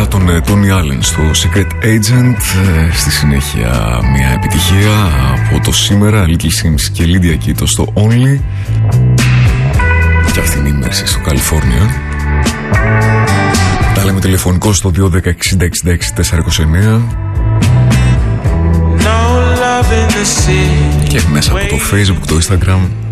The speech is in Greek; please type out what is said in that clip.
τον Tony Allen στο Secret Agent. Στη συνέχεια μια επιτυχία από το σήμερα, Little Sims και Lydia Kito στο Only. Και αυτήν η Mercy στο California. Τα λέμε τηλεφωνικό στο 210 60 66 429 και μέσα από το Facebook, το Instagram